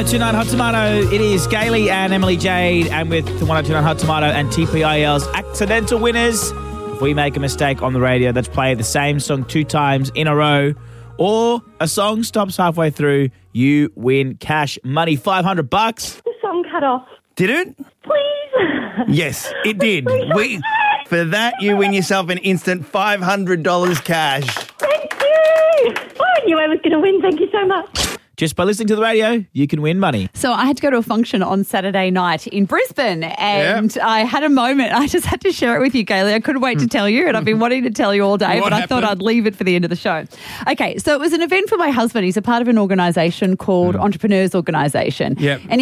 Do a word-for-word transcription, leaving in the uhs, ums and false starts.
oh two nine Hot Tomato. It is Gailey and Emily Jade, and with the one oh two nine Hot Tomato and T P I L's accidental winners. If we make a mistake on the radio, that's play the same song two times in a row, or a song stops halfway through, you win cash money, five hundred bucks. The song cut off. Did it? Please. Yes, it did. We, for that, you win yourself an instant five hundred dollars cash. Thank you. I knew I was going to win. Thank you so much. Just by listening to the radio, you can win money. So I had to go to a function on Saturday night in Brisbane, and yep. I had a moment. I just had to share it with you, Gailey. I couldn't wait to tell you, and I've been wanting to tell you all day, What but I happened? thought I'd leave it for the end of the show. Okay, so it was an event for my husband. He's a part of an organisation called mm. Entrepreneurs Organisation. Yep. And